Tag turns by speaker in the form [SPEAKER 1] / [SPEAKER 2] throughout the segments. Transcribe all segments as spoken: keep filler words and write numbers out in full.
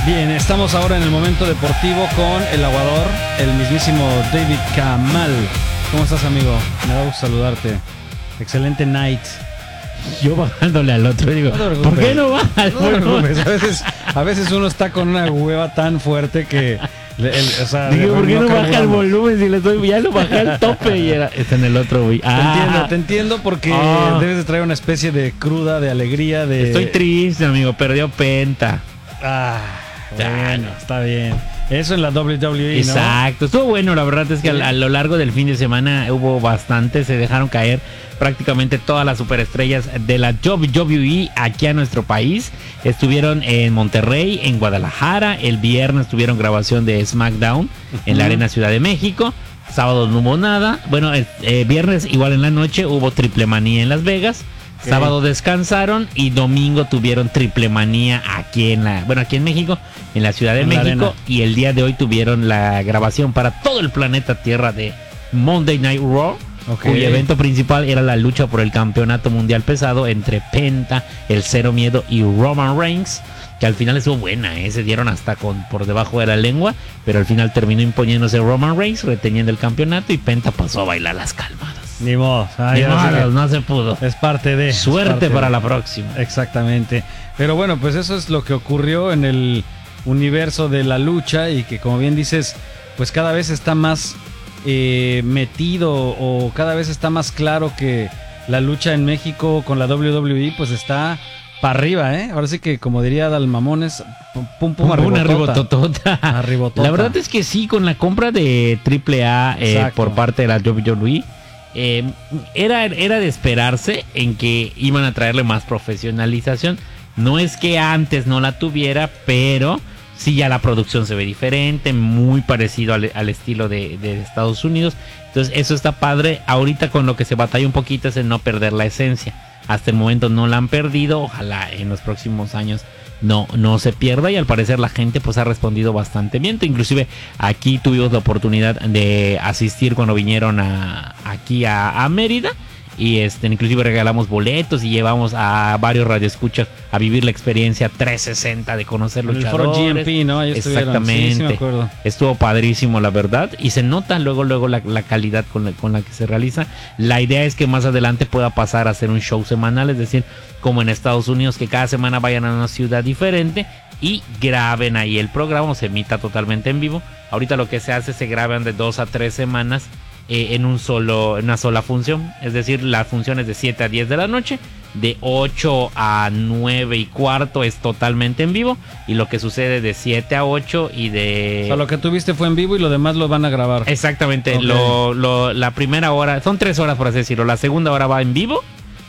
[SPEAKER 1] Bien, estamos ahora en el momento deportivo con el aguador, el mismísimo David Kamal. ¿Cómo estás, amigo? Me da gusto saludarte. Excelente night.
[SPEAKER 2] Yo bajándole al otro, digo, no ¿por qué no baja?
[SPEAKER 1] No te preocupes, a veces, a veces uno está con una hueva tan fuerte que... El, el, o sea,
[SPEAKER 2] digo, ¿por qué no, no baja el volumen? Si le doy, ya lo bajé al tope y era, está en el otro, güey.
[SPEAKER 1] Ah. Te entiendo, te entiendo porque oh. debes de traer una especie de cruda, de alegría, de...
[SPEAKER 2] Estoy triste, amigo, perdió Penta.
[SPEAKER 1] Ah, bueno, está bien. Eso en la doble u doble u E, ¿no?
[SPEAKER 2] Exacto, estuvo bueno, la verdad es que sí. a, a lo largo del fin de semana hubo bastante, se dejaron caer prácticamente todas las superestrellas de la doble u doble u E aquí a nuestro país. Estuvieron en Monterrey, en Guadalajara, el viernes tuvieron grabación de SmackDown uh-huh. en la Arena Ciudad de México. Sábado no hubo nada, bueno, el eh, viernes igual en la noche hubo Triple Manía en Las Vegas. Okay. Sábado descansaron y domingo tuvieron Triple Manía aquí en la, bueno, aquí en México, en la Ciudad de en México, y el día de hoy tuvieron la grabación para todo el planeta Tierra de Monday Night Raw, okay. cuyo evento principal era la lucha por el campeonato mundial pesado entre Penta, el Cero Miedo y Roman Reigns, que al final estuvo buena, ¿eh? Se dieron hasta con por debajo de la lengua, pero al final terminó imponiéndose Roman Reigns, reteniendo el campeonato, y Penta pasó a bailar las calmadas.
[SPEAKER 1] Ni modo,
[SPEAKER 2] Ni modo, no se pudo.
[SPEAKER 1] Es parte de...
[SPEAKER 2] Suerte
[SPEAKER 1] parte
[SPEAKER 2] para
[SPEAKER 1] de,
[SPEAKER 2] la próxima.
[SPEAKER 1] Exactamente. Pero bueno, pues eso es lo que ocurrió en el universo de la lucha y que, como bien dices, pues cada vez está más eh, metido o cada vez está más claro que la lucha en México con la doble u doble u E pues está para arriba, ¿eh? Ahora sí que, como diría Dal Mamones, pum pum,
[SPEAKER 2] una arribototota.
[SPEAKER 1] Arribotota.
[SPEAKER 2] La verdad es que sí, con la compra de Triple A eh, por parte de la doble u doble u E, Eh, era, era de esperarse en que iban a traerle más profesionalización. No es que antes no la tuviera, pero sí ya la producción se ve diferente, muy parecido al, al estilo de, de Estados Unidos. Entonces eso está padre. Ahorita con lo que se batalla un poquito es en no perder la esencia. Hasta el momento no la han perdido. Ojalá en los próximos años no, no se pierda, y al parecer la gente pues ha respondido bastante bien. Inclusive aquí tuvimos la oportunidad de asistir cuando vinieron a, aquí a, a Mérida, y este inclusive regalamos boletos y llevamos a varios radioescuchas a vivir la experiencia trescientos sesenta de conocer luchadores.
[SPEAKER 1] El foro G M P, ¿no? Ahí
[SPEAKER 2] exactamente,
[SPEAKER 1] sí, sí me acuerdo.
[SPEAKER 2] Estuvo padrísimo, la verdad, y se nota luego luego la, la calidad con la, con la que se realiza. La idea es que más adelante pueda pasar a hacer un show semanal, es decir, como en Estados Unidos, que cada semana vayan a una ciudad diferente y graben ahí el programa, o se emita totalmente en vivo. Ahorita lo que se hace, se graban de dos a tres semanas eh, en un solo, en una sola función, es decir, la función es de siete a diez de la noche, de ocho a nueve y cuarto es totalmente en vivo, y lo que sucede de siete a ocho y de...
[SPEAKER 1] O sea, lo que tuviste fue en vivo y lo demás lo van a grabar.
[SPEAKER 2] Exactamente, okay. lo, lo, la primera hora, son tres horas por así decirlo, la segunda hora va en vivo,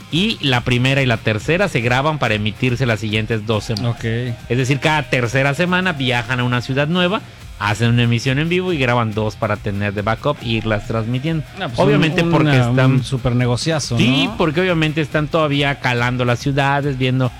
[SPEAKER 2] y la primera y la tercera se graban para emitirse las siguientes dos semanas.
[SPEAKER 1] Okay.
[SPEAKER 2] Es decir, cada tercera semana viajan a una ciudad nueva, hacen una emisión en vivo y graban dos para tener de backup e irlas transmitiendo.
[SPEAKER 1] No, pues
[SPEAKER 2] obviamente
[SPEAKER 1] un,
[SPEAKER 2] porque
[SPEAKER 1] una,
[SPEAKER 2] están...
[SPEAKER 1] un super negociazo,
[SPEAKER 2] Sí,
[SPEAKER 1] ¿no?
[SPEAKER 2] porque obviamente están todavía calando las ciudades, viendo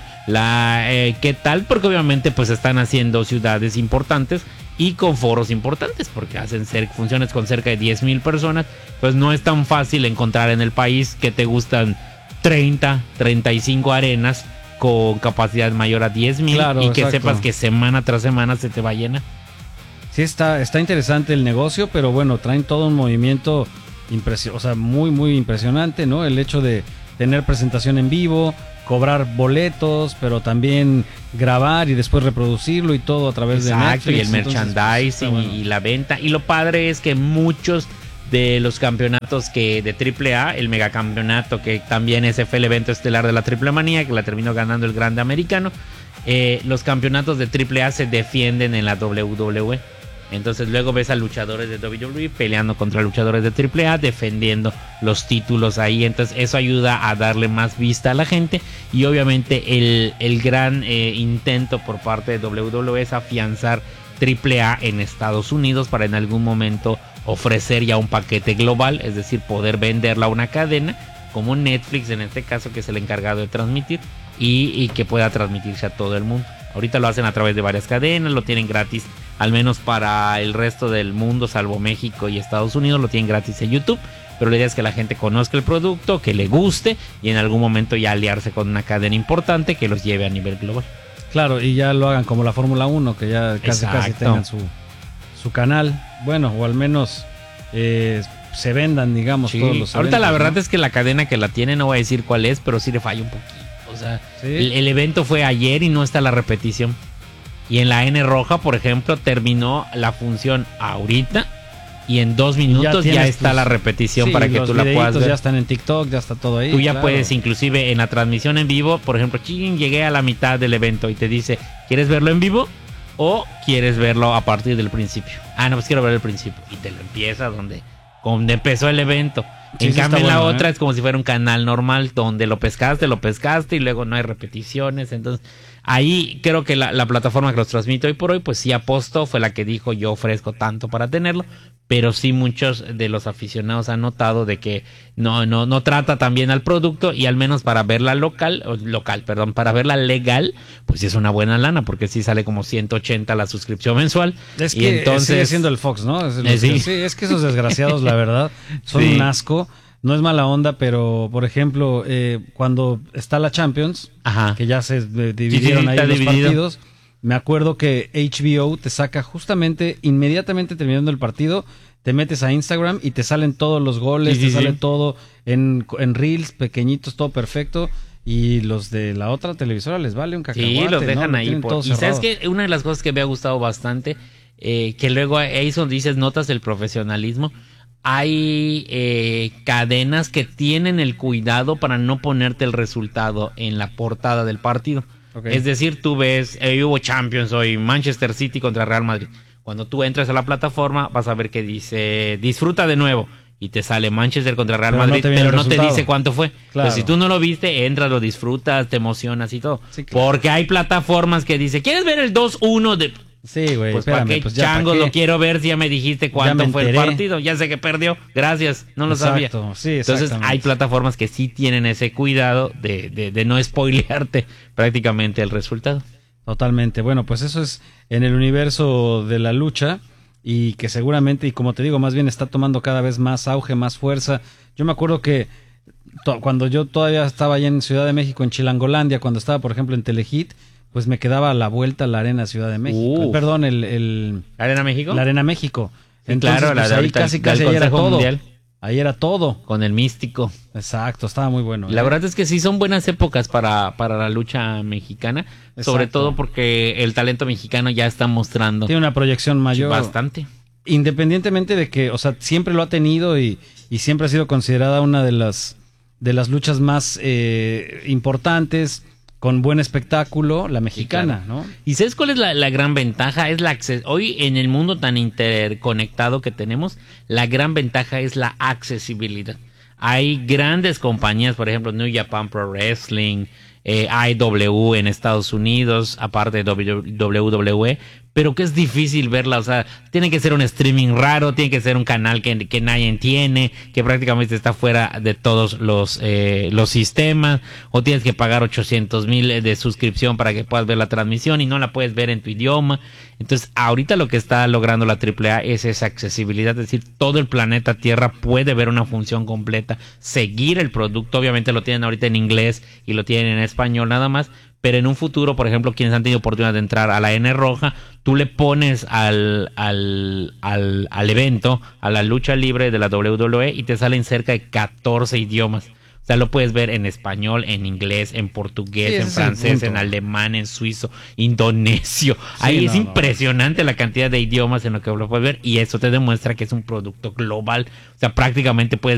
[SPEAKER 2] la eh, qué tal, porque obviamente pues están haciendo ciudades importantes y con foros importantes, porque hacen ser, funciones con cerca de diez mil personas, pues no es tan fácil encontrar en el país que te gustan treinta, treinta y cinco arenas con capacidad mayor a diez mil, claro, y que exacto. sepas que semana tras semana se te va llena.
[SPEAKER 1] Sí, está, está interesante el negocio, pero bueno, traen todo un movimiento impresio- o sea, muy, muy impresionante, ¿no? El hecho de tener presentación en vivo, cobrar boletos, pero también grabar y después reproducirlo y todo a través
[SPEAKER 2] exacto,
[SPEAKER 1] de Netflix.
[SPEAKER 2] Y el merchandising, pues, bueno. y la venta. Y lo padre es que muchos de los campeonatos que de Triple A, el megacampeonato, que también ese fue el evento estelar de la Triple Manía, que la terminó ganando el grande americano, eh, los campeonatos de Triple A se defienden en la doble u doble u E. Entonces luego ves a luchadores de doble u doble u E peleando contra luchadores de Triple A, defendiendo los títulos ahí. Entonces eso ayuda a darle más vista a la gente, y obviamente el, el gran eh, intento por parte de doble u doble u E es afianzar Triple A en Estados Unidos para en algún momento ofrecer ya un paquete global, es decir, poder venderla a una cadena como Netflix en este caso, que es el encargado de transmitir, y, y que pueda transmitirse a todo el mundo. Ahorita lo hacen a través de varias cadenas, lo tienen gratis, al menos para el resto del mundo, salvo México y Estados Unidos, lo tienen gratis en YouTube. Pero la idea es que la gente conozca el producto, que le guste, y en algún momento ya aliarse con una cadena importante que los lleve a nivel global.
[SPEAKER 1] Claro, y ya lo hagan como la Fórmula uno, que ya casi
[SPEAKER 2] Exacto.
[SPEAKER 1] casi tengan su, su canal. Bueno, o al menos eh, se vendan, digamos,
[SPEAKER 2] Sí.
[SPEAKER 1] todos los
[SPEAKER 2] Ahorita
[SPEAKER 1] eventos,
[SPEAKER 2] la verdad
[SPEAKER 1] ¿no?
[SPEAKER 2] es que la cadena que la tiene, no voy a decir cuál es, pero sí le falla un poquito. O sea,
[SPEAKER 1] Sí.
[SPEAKER 2] el, el evento fue ayer y no está la repetición. Y en la N roja, por ejemplo, terminó la función ahorita y en dos minutos ya, ya está tus... la repetición sí, para que tú la puedas ver.
[SPEAKER 1] Ya están en TikTok, ya está todo ahí.
[SPEAKER 2] Tú ya
[SPEAKER 1] claro.
[SPEAKER 2] puedes, inclusive en la transmisión en vivo, por ejemplo, ching, llegué a la mitad del evento y te dice, ¿quieres verlo en vivo o quieres verlo a partir del principio? Ah, no, pues quiero ver el principio. Y te lo empieza donde, donde empezó el evento. Sí, en sí cambio, en la bueno, otra ¿eh? es como si fuera un canal normal donde lo pescaste, lo pescaste y luego no hay repeticiones. Entonces, ahí creo que la, la plataforma que los transmite hoy por hoy, pues sí apostó, fue la que dijo yo ofrezco tanto para tenerlo. Pero sí muchos de los aficionados han notado de que no, no, no trata tan bien al producto y al menos para verla local, local, perdón, para verla legal, pues sí es una buena lana porque sí sale como ciento ochenta la suscripción mensual.
[SPEAKER 1] Es
[SPEAKER 2] y
[SPEAKER 1] que
[SPEAKER 2] entonces,
[SPEAKER 1] sigue siendo el Fox, ¿no? Es,
[SPEAKER 2] eh, sí.
[SPEAKER 1] Que, sí, es que esos desgraciados, la verdad, son sí. un asco. No es mala onda, pero por ejemplo, eh, cuando está la Champions, Ajá. que ya se eh, dividieron sí, sí, ahí los dividido. partidos, me acuerdo que H B O te saca justamente, inmediatamente terminando el partido, te metes a Instagram y te salen todos los goles, sí, te sí, sale sí. todo en, en reels pequeñitos, todo perfecto. Y los de la otra televisora les vale un cacahuate.
[SPEAKER 2] Sí, los dejan
[SPEAKER 1] ¿no?
[SPEAKER 2] ahí. Por... Y sabes que una de las cosas que me ha gustado bastante, eh, que luego ahí es donde dices, notas el profesionalismo. Hay eh, cadenas que tienen el cuidado para no ponerte el resultado en la portada del partido. Okay. Es decir, tú ves, eh, hubo Champions hoy, Manchester City contra Real Madrid. Cuando tú entras a la plataforma vas a ver que dice disfruta de nuevo y te sale Manchester contra Real pero Madrid, no pero no te dice cuánto fue. Claro. Entonces, si tú no lo viste, entras, lo disfrutas, te emocionas y todo. Sí, claro. Porque hay plataformas que dice, ¿quieres ver el dos uno de...?
[SPEAKER 1] Sí, güey.
[SPEAKER 2] Pues para qué pues changos lo quiero ver si ya me dijiste cuánto me fue el partido. Ya sé que perdió. Gracias. No lo
[SPEAKER 1] Exacto.
[SPEAKER 2] sabía.
[SPEAKER 1] Sí,
[SPEAKER 2] entonces hay plataformas que sí tienen ese cuidado de, de, de no spoilearte prácticamente el resultado.
[SPEAKER 1] Totalmente. Bueno, pues eso es en el universo de la lucha y que seguramente, y como te digo, más bien está tomando cada vez más auge, más fuerza. Yo me acuerdo que to- cuando yo todavía estaba allá en Ciudad de México, en Chilangolandia, cuando estaba, por ejemplo, en Telehit, pues me quedaba a la vuelta a la Arena Ciudad de México. Uh. Perdón, el, el...
[SPEAKER 2] ¿La Arena México?
[SPEAKER 1] La Arena México.
[SPEAKER 2] Sí,
[SPEAKER 1] Entonces,
[SPEAKER 2] claro,
[SPEAKER 1] pues
[SPEAKER 2] la de
[SPEAKER 1] ahí casi, casi ahí era todo. Mundial. Ahí era todo.
[SPEAKER 2] Con el místico.
[SPEAKER 1] Exacto, estaba muy bueno.
[SPEAKER 2] La
[SPEAKER 1] ¿eh?
[SPEAKER 2] verdad es que sí son buenas épocas para, para la lucha mexicana. Exacto. Sobre todo porque el talento mexicano ya está mostrando.
[SPEAKER 1] Tiene una proyección mayor.
[SPEAKER 2] Bastante.
[SPEAKER 1] Independientemente de que, o sea, siempre lo ha tenido y, y siempre ha sido considerada una de las, de las luchas más eh, importantes, con buen espectáculo, la mexicana, sí, claro. ¿no?
[SPEAKER 2] ¿Y sabes cuál es la, la gran ventaja? Es la acces- Hoy en el mundo tan interconectado que tenemos, la gran ventaja es la accesibilidad. Hay grandes compañías, por ejemplo, New Japan Pro Wrestling, eh, I W en Estados Unidos, aparte de W W E, pero que es difícil verla, o sea, tiene que ser un streaming raro, tiene que ser un canal que, que nadie tiene, que prácticamente está fuera de todos los eh, los sistemas, o tienes que pagar ochocientos mil de suscripción para que puedas ver la transmisión y no la puedes ver en tu idioma. Entonces, ahorita lo que está logrando la triple A es esa accesibilidad, es decir, todo el planeta Tierra puede ver una función completa, seguir el producto, obviamente lo tienen ahorita en inglés y lo tienen en español nada más, pero en un futuro, por ejemplo, quienes han tenido oportunidad de entrar a la N roja, tú le pones al, al, al, al evento, a la lucha libre de la W W E y te salen cerca de catorce idiomas. O sea, lo puedes ver en español, en inglés, en portugués, sí, en francés, en alemán, en suizo, indonesio. Sí, Ahí no, es impresionante no. la cantidad de idiomas en lo que lo puedes ver y eso te demuestra que es un producto global. O sea, prácticamente puedes